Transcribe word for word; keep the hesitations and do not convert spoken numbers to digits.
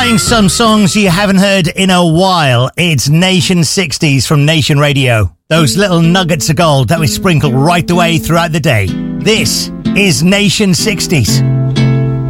Playing some songs you haven't heard in a while. It's Nation sixties from Nation Radio. Those little nuggets of gold that we sprinkle right the way throughout the day. This is Nation sixties.